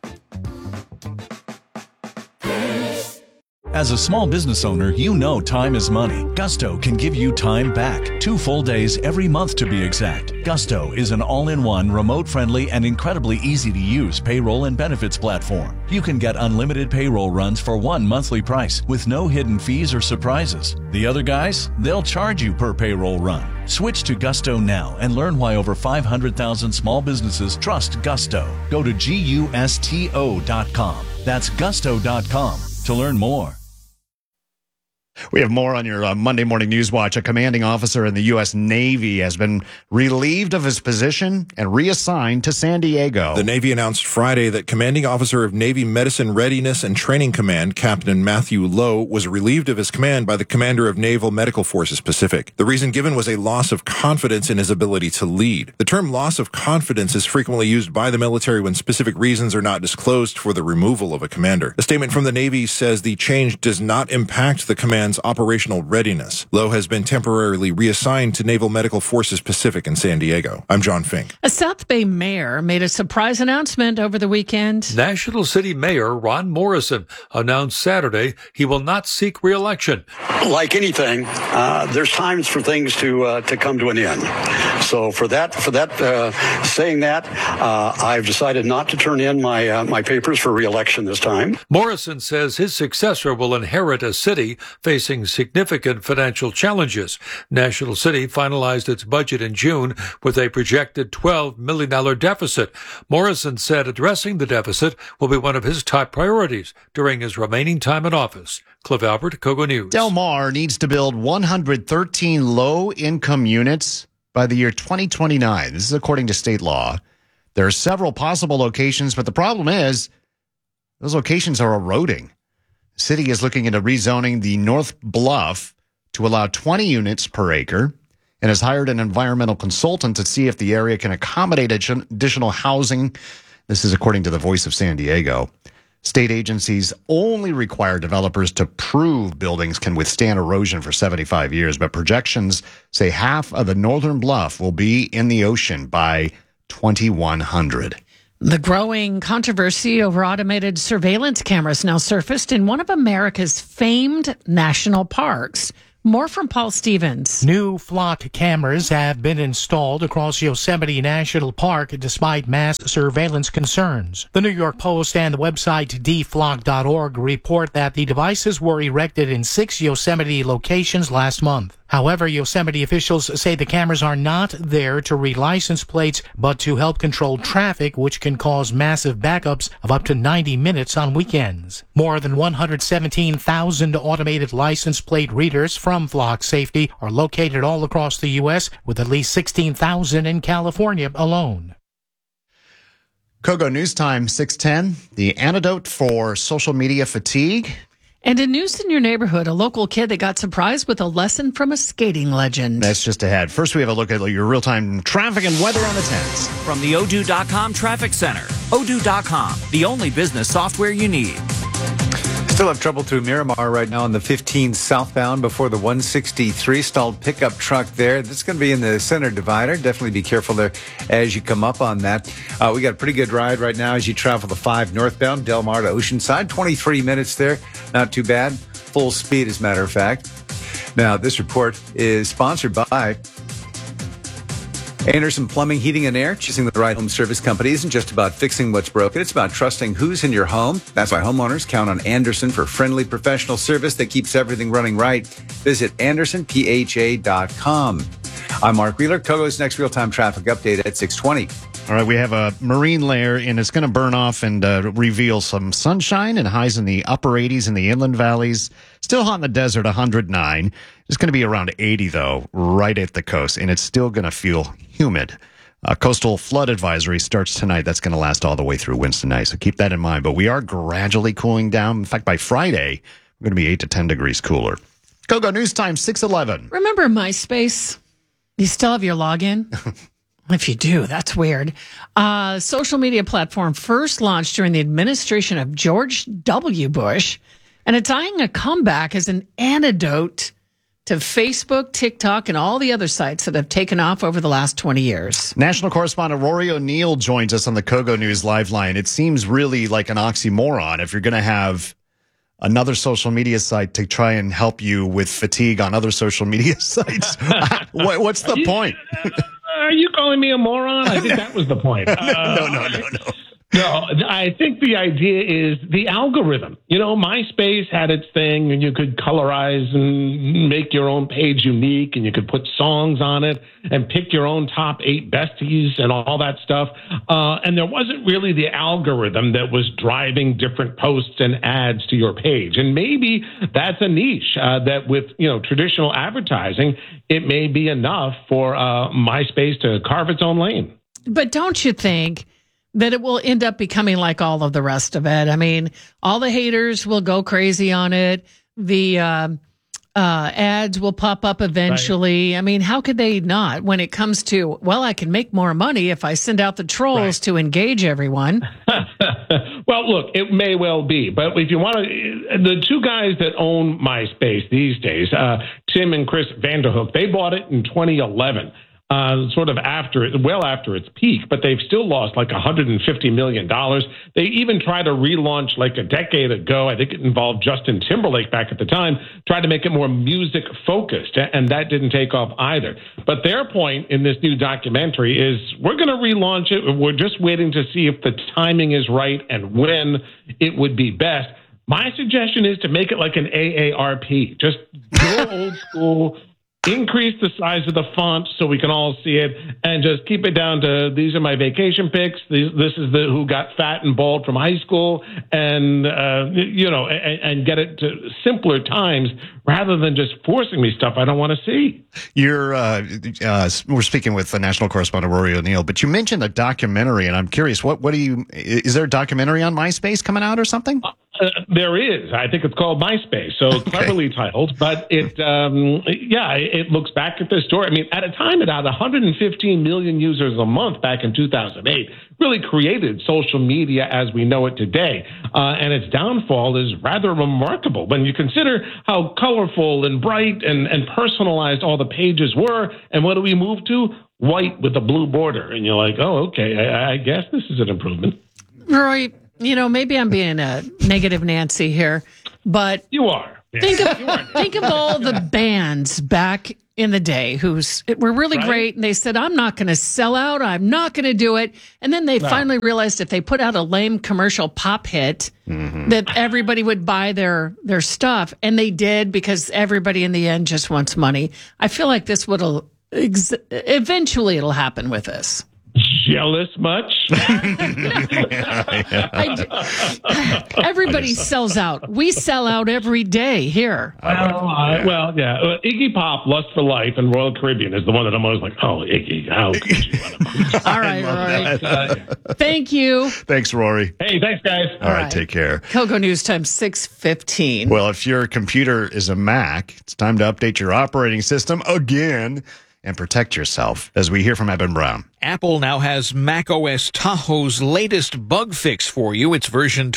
As a small business owner, you know time is money. Gusto can give you time back. 2 full days every month to be exact. Gusto is an all-in-one, remote-friendly, and incredibly easy-to-use payroll and benefits platform. You can get unlimited payroll runs for one monthly price with no hidden fees or surprises. The other guys, they'll charge you per payroll run. Switch to Gusto now and learn why over 500,000 small businesses trust Gusto. Go to GUSTO.com. That's Gusto.com to learn more.
We have more on your Monday Morning News Watch. A commanding officer in the U.S. Navy has been relieved of his position and reassigned to San Diego.
The Navy announced Friday that commanding officer of Navy Medicine Readiness and Training Command, Captain Matthew Lowe, was relieved of his command by the commander of Naval Medical Forces Pacific. The reason given was a loss of confidence in his ability to lead. The term loss of confidence is frequently used by the military when specific reasons are not disclosed for the removal of a commander. A statement from the Navy says the change does not impact the command's operational readiness. Lowe has been temporarily reassigned to Naval Medical Forces Pacific in San Diego. I'm John Fink.
A South Bay mayor made a surprise announcement over the weekend.
National City Mayor Ron Morrison announced Saturday he will not seek re-election.
Like anything, there's times for things to come to an end.
So for that, saying that, I've decided not to turn in my papers for re-election this time.
Morrison says his successor will inherit a city facing significant financial challenges. National City finalized its budget in June with a projected $12 million deficit. Morrison said addressing the deficit will be one of his top priorities during his remaining time in office. Cliff Albert, Kogo News.
Del Mar needs to build 113 low-income units by the year 2029. This is according to state law. There are several possible locations, but the problem is those locations are eroding. The city is looking into rezoning the North Bluff to allow 20 units per acre and has hired an environmental consultant to see if the area can accommodate additional housing. This is according to the Voice of San Diego. State agencies only require developers to prove buildings can withstand erosion for 75 years, but projections say half of the northern bluff will be in the ocean by 2100.
The growing controversy over automated surveillance cameras now surfaced in one of America's famed national parks. More from Paul Stevens.
New flock cameras have been installed across Yosemite National Park despite mass surveillance concerns. The New York Post and the website dflock.org report that the devices were erected in 6 Yosemite locations last month. However, Yosemite officials say the cameras are not there to read license plates, but to help control traffic, which can cause massive backups of up to 90 minutes on weekends. More than 117,000 automated license plate readers from Flock Safety are located all across the U.S., with at least 16,000 in California alone.
Kogo News Time, 6:10. The antidote for social media fatigue.
And in news in your neighborhood, a local kid that got surprised with a lesson from a skating legend.
That's just ahead. First, we have a look at your real-time traffic and weather on the 10s.
From the Odoo.com Traffic Center. Odoo.com, the only business software you need.
Still have trouble through Miramar right now on the 15 southbound before the 163 stalled pickup truck there. That's going to be in the center divider. Definitely be careful there as you come up on that. We got a pretty good ride right now as you travel the 5 northbound, Del Mar to Oceanside. 23 minutes there. Not too bad. Full speed, as a matter of fact. Now, this report is sponsored by Anderson Plumbing, Heating, and Air. Choosing the right home service company isn't just about fixing what's broken. It's about trusting who's in your home. That's why homeowners count on Anderson for friendly professional service that keeps everything running right. Visit AndersonPHA.com. I'm Mark Wheeler. Kogo's next real-time traffic update at 6:20.
All right, we have a marine layer, and it's going to burn off and reveal some sunshine and highs in the upper 80s in the inland valleys. Still hot in the desert, 109. It's going to be around 80, though, right at the coast, and it's still going to feel humid. Coastal flood advisory starts tonight. That's going to last all the way through Wednesday night, so keep that in mind. But we are gradually cooling down. In fact, by Friday, we're going to be 8 to 10 degrees cooler. Kogo News Time, 6:11.
Remember MySpace? You still have your login? If you do, that's weird. Social media platform first launched during the administration of George W. Bush, and it's eyeing a comeback as an antidote to Facebook, TikTok, and all the other sites that have taken off over the last 20 years.
National correspondent Rory O'Neill joins us on the Kogo News Live line. It seems really like an oxymoron if you're going to have another social media site to try and help you with fatigue on other social media sites. What's the point?
Are you calling me a moron? I think that was the point. No, I think the idea is the algorithm. You know, MySpace had its thing, and you could colorize and make your own page unique, and you could put songs on it and pick your own top 8 besties and all that stuff. And there wasn't really the algorithm that was driving different posts and ads to your page. And maybe that's a niche that with, traditional advertising, it may be enough for MySpace to carve its own lane.
But don't you think that it will end up becoming like all of the rest of it? I mean, all the haters will go crazy on it. The ads will pop up eventually. Right. I mean, how could they not when it comes to, well, I can make more money if I send out the trolls to engage everyone?
Well, look, it may well be. But if you want to, the two guys that own MySpace these days, Tim and Chris Vanderhook, they bought it in 2011. sort of well after its peak, but they've still lost like $150 million. They even tried to relaunch like a decade ago. I think it involved Justin Timberlake back at the time, tried to make it more music focused, and that didn't take off either. But their point in this new documentary is we're going to relaunch it. We're just waiting to see if the timing is right and when it would be best. My suggestion is to make it like an AARP. Just go old school, increase the size of the font so we can all see it, and just keep it down to these are my vacation pics. This is the who got fat and bald from high school, and and get it to simpler times rather than just forcing me stuff I don't want to see.
We're speaking with the national correspondent Rory O'Neill, but you mentioned a documentary, and I'm curious, is there a documentary on MySpace coming out or something?
There is. I think it's called MySpace, so cleverly titled. But it looks back at this story. I mean, at a time it had 115 million users a month back in 2008. Really created social media as we know it today. And its downfall is rather remarkable when you consider how colorful and bright and personalized all the pages were. And what do we move to? White with a blue border. And you're like, oh, okay, I guess this is an improvement.
Roy, maybe I'm being a negative Nancy here, but
you are.
Think of all the bands back in the day who were really great, and they said, I'm not going to sell out, I'm not going to do it. And then they finally realized if they put out a lame commercial pop hit, that everybody would buy their stuff. And they did, because everybody in the end just wants money. I feel like this eventually it'll happen with us.
Jealous much?
Everybody sells out. We sell out every day here.
Iggy Pop, Lust for Life, and Royal Caribbean is the one that I'm always like, oh, Iggy, how could you?
All right, Rory. Thank you.
Thanks, Rory.
Hey, thanks, guys.
All right, take care.
Kogo News Time, 6:15.
Well, if your computer is a Mac, it's time to update your operating system again and protect yourself, as we hear from Eben Brown.
Apple now has macOS Tahoe's latest bug fix for you. It's version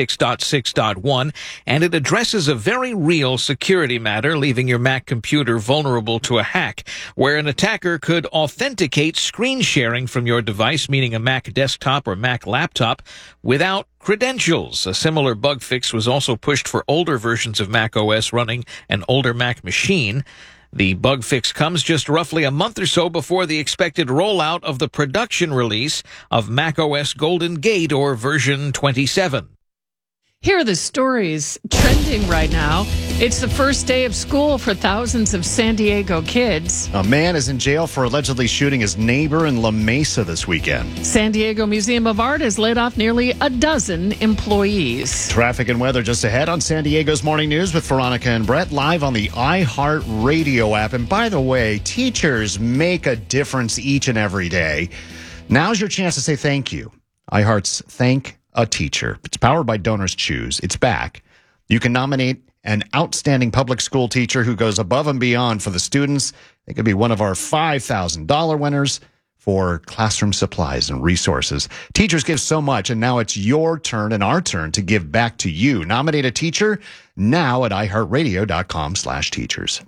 26.6.1, and it addresses a very real security matter, leaving your Mac computer vulnerable to a hack, where an attacker could authenticate screen sharing from your device, meaning a Mac desktop or Mac laptop, without credentials. A similar bug fix was also pushed for older versions of macOS running an older Mac machine. The bug fix comes just roughly a month or so before the expected rollout of the production release of macOS Golden Gate, or version 27.
Here are the stories trending right now. It's the first day of school for thousands of San Diego kids.
A man is in jail for allegedly shooting his neighbor in La Mesa this weekend.
San Diego Museum of Art has laid off nearly a dozen employees.
Traffic and weather just ahead on San Diego's Morning News with Veronica and Brett, live on the iHeart Radio app. And by the way, teachers make a difference each and every day. Now's your chance to say thank you. iHeart's Thank a Teacher. It's powered by Donors Choose. It's back. You can nominate an outstanding public school teacher who goes above and beyond for the students. They could be one of our $5,000 winners for classroom supplies and resources. Teachers give so much, and now it's your turn and our turn to give back to you. Nominate a teacher now at iHeartRadio.com/teachers.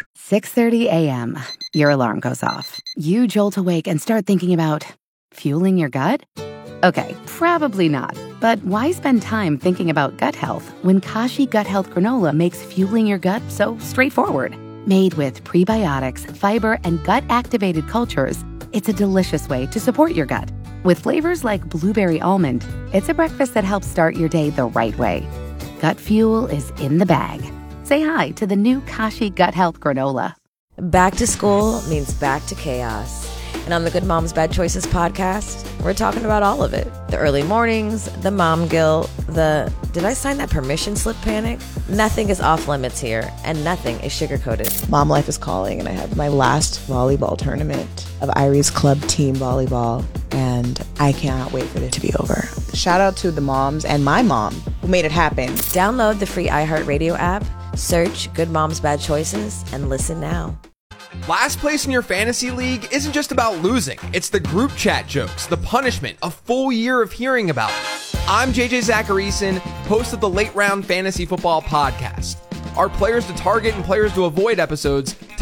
6:30 a.m. Your alarm goes off. You jolt awake and start thinking about fueling your gut? Okay, probably not. But why spend time thinking about gut health when Kashi Gut Health Granola makes fueling your gut so straightforward? Made with prebiotics, fiber, and gut-activated cultures, it's a delicious way to support your gut. With flavors like blueberry almond, it's a breakfast that helps start your day the right way. Gut fuel is in the bag. Say hi to the new Kashi Gut Health Granola.
Back to school means back to chaos. And on the Good Moms Bad Choices podcast, we're talking about all of it. The early mornings, the mom guilt, the did I sign that permission slip panic? Nothing is off limits here, and nothing is sugar-coated.
Mom life is calling, and I have my last volleyball tournament of Irie's club team volleyball, and I cannot wait for it to be over. Shout out to the moms and my mom who made it happen.
Download the free iHeartRadio app, search Good Moms Bad Choices, and listen now.
Last place in your fantasy league isn't just about losing. It's the group chat jokes, the punishment, a full year of hearing about it. I'm JJ Zacharyson, host of the Late Round Fantasy Football Podcast. Our Players to Target and Players to Avoid episodes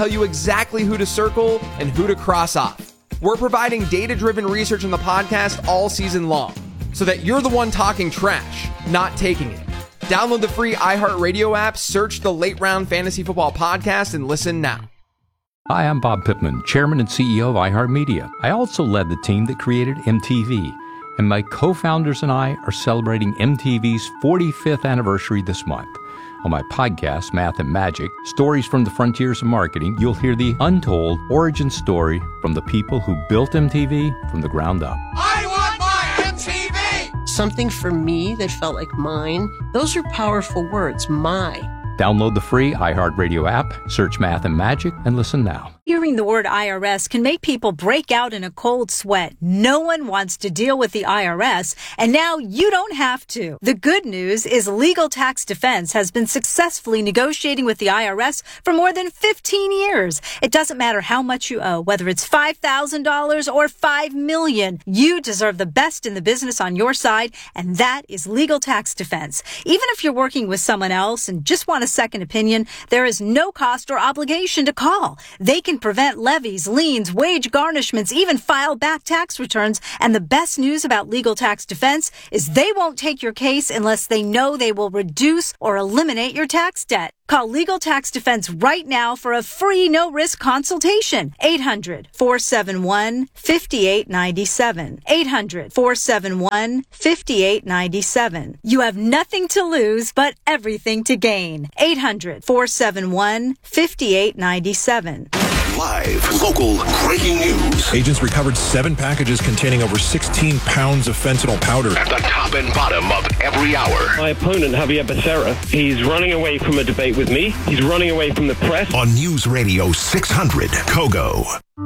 tell you exactly who to circle and who to cross off. We're providing data-driven research in the podcast all season long, so that you're the one talking trash, not taking it. Download the free iHeartRadio app, search the Late Round Fantasy Football Podcast, and listen now.
Hi, I'm Bob Pittman, Chairman and CEO of iHeartMedia. I also led the team that created MTV, and my co-founders and I are celebrating MTV's 45th anniversary this month. On my podcast, Math and Magic, Stories from the Frontiers of Marketing, you'll hear the untold origin story from the people who built MTV from the ground up.
I want my MTV! Something for me that felt like mine. Those are powerful words, my.
Download the free iHeartRadio app, search Math and Magic, and listen now.
Hearing the word IRS can make people break out in a cold sweat. No one wants to deal with the IRS, and now you don't have to. The good news is Legal Tax Defense has been successfully negotiating with the IRS for more than 15 years. It doesn't matter how much you owe, whether it's $5,000 or $5 million. You deserve the best in the business on your side, and that is Legal Tax Defense. Even if you're working with someone else and just want a second opinion, there is no cost or obligation to call. They can prevent levies, liens, wage garnishments, even file back tax returns. And the best news about Legal Tax Defense is they won't take your case unless they know they will reduce or eliminate your tax debt. Call Legal Tax Defense right now for a free no-risk consultation. 800-471-5897. 800-471-5897. You have nothing to lose but everything to gain. 800-471-5897.
Live, local, breaking news.
Agents recovered 7 packages containing over 16 pounds of fentanyl powder.
At the top and bottom of every hour.
My opponent, Javier Becerra, he's running away from a debate with me. He's running away from the press.
On News Radio 600, Kogo.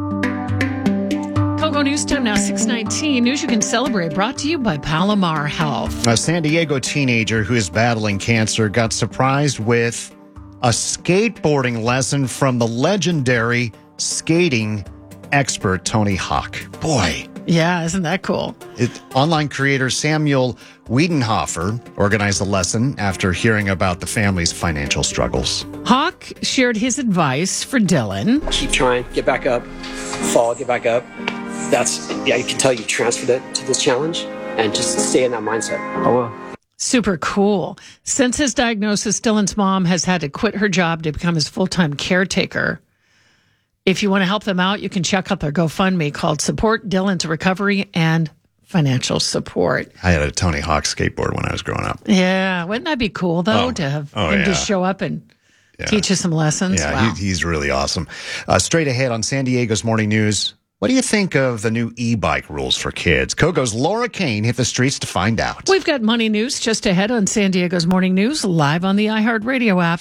Kogo News Time now, 6:19. News you can celebrate, brought to you by Palomar Health.
A San Diego teenager who is battling cancer got surprised with a skateboarding lesson from the legendary skating expert Tony Hawk. Boy.
Yeah, isn't that cool?
Online creator Samuel Wiedenhofer organized the lesson after hearing about the family's financial struggles.
Hawk shared his advice for Dylan.
Keep trying, get back up, fall, get back up. You can tell you transferred it to this challenge and just stay in that mindset. I will.
Super cool. Since his diagnosis, Dylan's mom has had to quit her job to become his full-time caretaker. If you want to help them out, you can check out their GoFundMe called Support Dylan's Recovery and Financial Support.
I had a Tony Hawk skateboard when I was growing up.
Yeah. Wouldn't that be cool, though, to have him just show up and teach you some lessons?
Yeah,
wow.
He's really awesome. Straight ahead on San Diego's Morning News, what do you think of the new e-bike rules for kids? Kogo's Laura Kane hit the streets to find out.
We've got money news just ahead on San Diego's Morning News, live on the iHeartRadio app.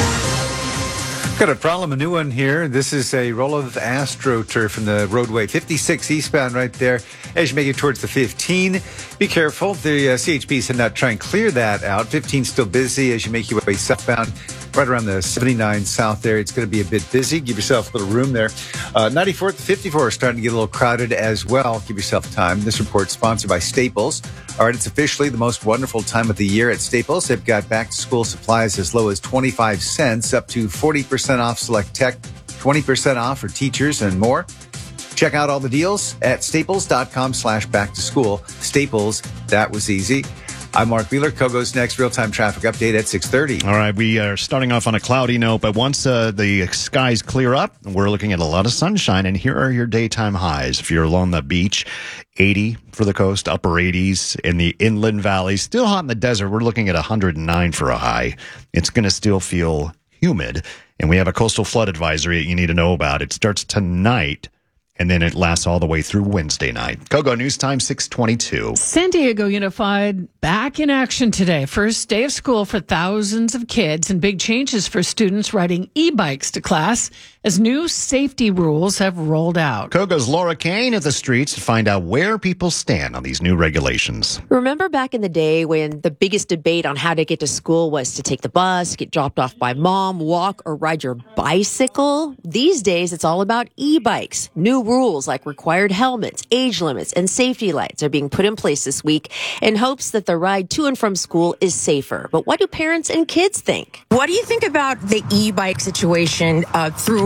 Got a problem, a new one here. This is a roll of AstroTurf from the roadway 56 eastbound right there. As you make it towards the 15, be careful. The CHP said not try and clear that out. 15 still busy as you make your way southbound. Right around the 79 south there, it's going to be a bit busy. Give yourself a little room there. 94 to 54 is starting to get a little crowded as well. Give yourself time. This report sponsored by Staples. All right, it's officially the most wonderful time of the year at Staples. They've got back-to-school supplies as low as 25 cents, up to 40% off select tech, 20% off for teachers and more. Check out all the deals at staples.com/back-to-school. Staples, that was easy. I'm Mark Wheeler. Kogo's next real-time traffic update at 6:30.
All right, we are starting off on a cloudy note, but once the skies clear up, we're looking at a lot of sunshine, and here are your daytime highs. If you're along the beach, 80 for the coast, upper 80s in the inland valleys. Still hot in the desert. We're looking at 109 for a high. It's going to still feel humid, and we have a coastal flood advisory that you need to know about. It starts tonight, and then it lasts all the way through Wednesday night. Kogo News Time, 6:22.
San Diego Unified back in action today. First day of school for thousands of kids and big changes for students riding e-bikes to class as new safety rules have rolled out.
Kogo's Laura Kane at the streets to find out where people stand on these new regulations.
Remember back in the day when the biggest debate on how to get to school was to take the bus, get dropped off by mom, walk, or ride your bicycle? These days, it's all about e-bikes. New rules like required helmets, age limits, and safety lights are being put in place this week in hopes that the ride to and from school is safer. But what do parents and kids think?
What do you think about the e-bike situation throughout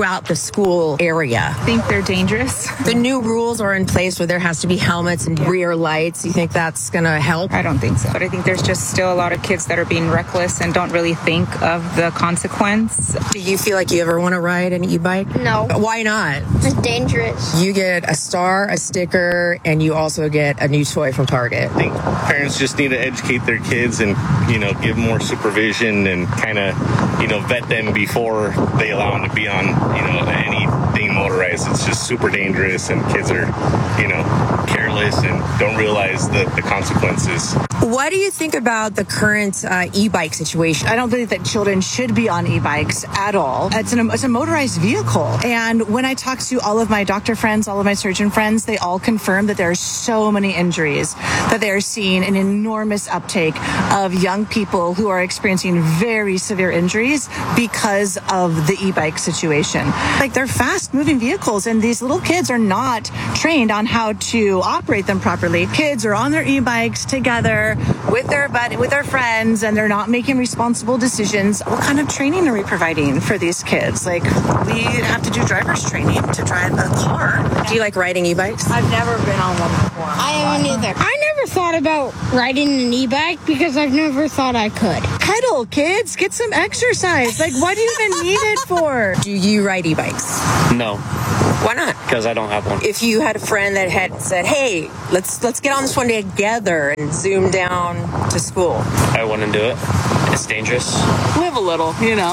about the school area?
I think they're dangerous.
The new rules are in place where there has to be helmets and rear lights. You think that's going to help?
I don't think so. But I think there's just still a lot of kids that are being reckless and don't really think of the consequence.
Do you feel like you ever want to ride an e-bike?
No.
Why not?
It's dangerous.
You get a star, a sticker, and you also get a new toy from Target.
I think parents just need to educate their kids and, give more supervision and kind of, vet them before they allow them to be on, anything motorized. It's just super dangerous and kids are, careless and don't realize the consequences.
What do you think about the current e-bike situation?
I don't think that children should be on e-bikes at all. It's a motorized vehicle. And when I talk to all of my doctor friends, all of my surgeon friends, they all confirm that there are so many injuries, that they are seeing an enormous uptake of young people who are experiencing very severe injuries because of the e-bike situation. Like, they're fast-moving vehicles, and these little kids are not trained on how to operate them properly. Kids are on their e-bikes together with their friends, and they're not making responsible decisions. What kind of training are we providing for these kids? Like, we have to do driver's training to drive a car.
Do you like riding e-bikes? I've never been on one before.
I haven't either. I never thought about riding an e-bike because I've never thought I could.
Pedal, kids. Get some exercise. Like, what do you even need it for?
Do you ride e-bikes?
No.
Why not?
Because I don't have one.
If you had a friend that had said, hey, let's get on this one together and zoom down to school.
I wouldn't do it. It's dangerous.
Live a little,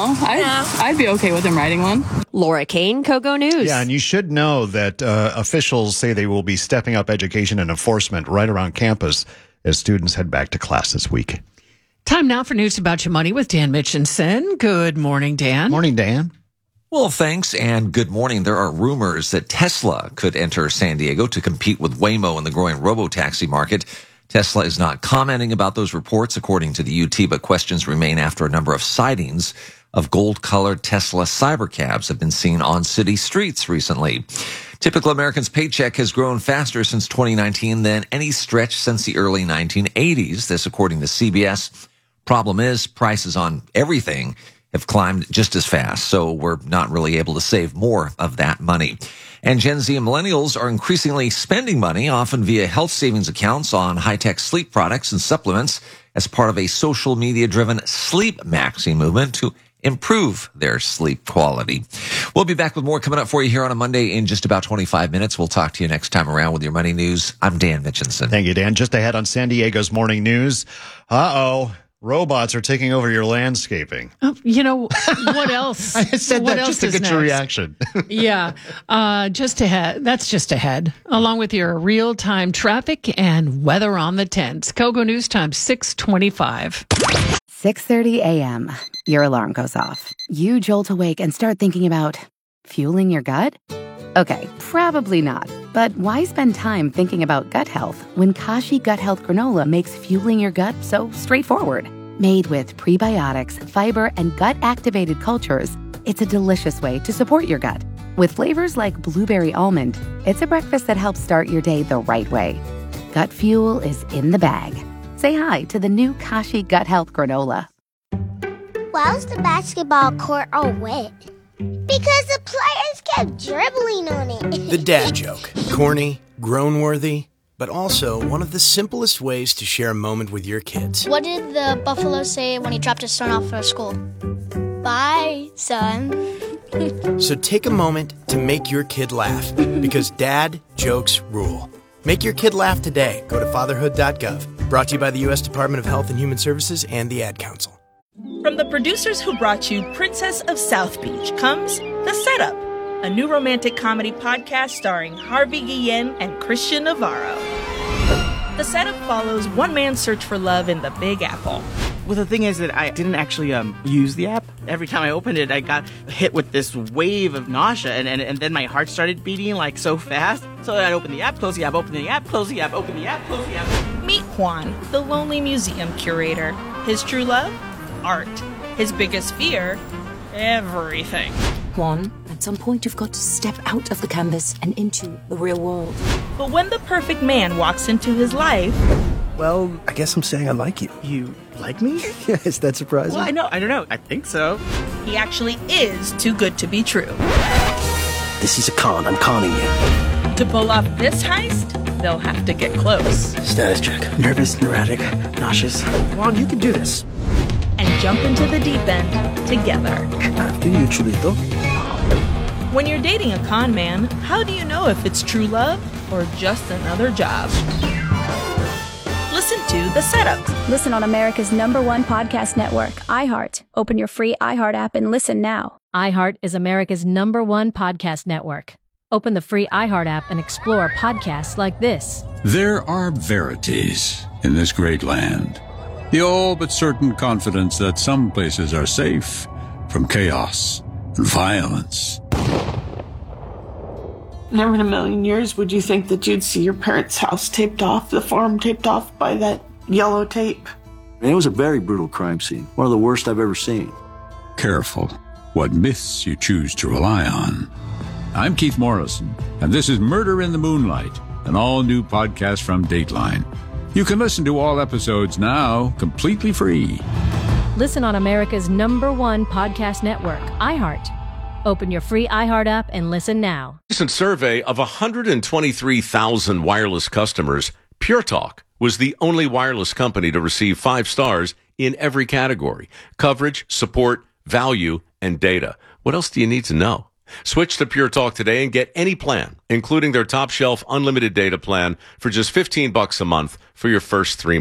I'd be okay with them riding one.
Laura Kane, Kogo News.
Yeah, and you should know that officials say they will be stepping up education and enforcement right around campus as students head back to class this week.
Time now for News About Your Money with Dan Mitchinson. Good morning, Dan.
Morning, Dan.
Well, thanks, and good morning. There are rumors that Tesla could enter San Diego to compete with Waymo in the growing robotaxi market. Tesla is not commenting about those reports, according to the UT, but questions remain after a number of sightings of gold-colored Tesla cybercabs have been seen on city streets recently. Typical American's paycheck has grown faster since 2019 than any stretch since the early 1980s. This, according to CBS. Problem is, prices on everything have climbed just as fast, so we're not really able to save more of that money. And Gen Z and millennials are increasingly spending money, often via health savings accounts, on high-tech sleep products and supplements as part of a social media-driven sleep maxing movement to improve their sleep quality. We'll be back with more coming up for you here on a Monday in just about 25 minutes. We'll talk to you next time around with your money news. I'm Dan Mitchinson.
Thank you, Dan. Just ahead on San Diego's morning news. Robots are taking over your landscaping.
What else?
I said
what
that
else
just to
is
get
next?
your reaction.
Yeah, just ahead. That's just ahead, along with your real-time traffic and weather on the 10s. Kogo News Time, 6:25.
6:30 a.m. Your alarm goes off. You jolt awake and start thinking about fueling your gut? Okay, probably not. But why spend time thinking about gut health when Kashi Gut Health Granola makes fueling your gut so straightforward? Made with prebiotics, fiber, and gut-activated cultures, it's a delicious way to support your gut. With flavors like blueberry almond, it's a breakfast that helps start your day the right way. Gut fuel is in the bag. Say hi to the new Kashi Gut Health Granola.
Why was the basketball court all wet? Because the players kept dribbling on it.
The dad joke. Corny, groan-worthy, but also one of the simplest ways to share a moment with your kids.
What did the buffalo say when he dropped his son off at school? Bye, son.
So take a moment to make your kid laugh, because dad jokes rule. Make your kid laugh today. Go to fatherhood.gov. Brought to you by the U.S. Department of Health and Human Services and the Ad Council.
From the producers who brought you Princess of South Beach comes The Setup, a new romantic comedy podcast starring Harvey Guillen and Christian Navarro. The Setup follows one man's search for love in the Big Apple.
Well, the thing is that I didn't actually use the app. Every time I opened it, I got hit with this wave of nausea, and then my heart started beating like so fast. So I opened the app, close the app, open the app, close the app, open the app, close the app.
Meet Juan, the lonely museum curator. His true love? Art. His biggest fear? Everything.
Juan, at some point you've got to step out of the canvas and into the real world.
But when the perfect man walks into his life...
Well, I guess I'm saying I like you.
You like me?
Yeah, is that surprising?
Well, I don't know. I think so.
he actually is too good to be true.
This is a con. I'm conning you.
To pull off this heist, they'll have to get close.
Status check. Nervous, neurotic, nauseous. Ron, you can do this.
And jump into the deep end together.
After you, Chulito.
When you're dating a con man, how do you know if it's true love or just another job? Listen to The Setup.
Listen on America's #1 podcast network, iHeart. Open your free iHeart app and listen now.
iHeart is America's #1 podcast network. Open the free iHeart app and explore podcasts like this.
There are verities in this great land. The all but certain confidence that some places are safe from chaos and violence.
Never in a million years would you think that you'd see your parents' house taped off, the farm taped off by that yellow tape.
And it was a very brutal crime scene. One of the worst I've ever seen.
Careful what myths you choose to rely on. I'm Keith Morrison, and this is Murder in the Moonlight, an all-new podcast from Dateline. You can listen to all episodes now completely free.
Listen on America's #1 podcast network, iHeart. Open your free iHeart app and listen now.
Recent survey of 123,000 wireless customers, Pure Talk was the only wireless company to receive 5 stars in every category: coverage, support, value, and data. What else do you need to know? Switch to Pure Talk today and get any plan, including their top shelf unlimited data plan for just $15 a month for your first 3 months.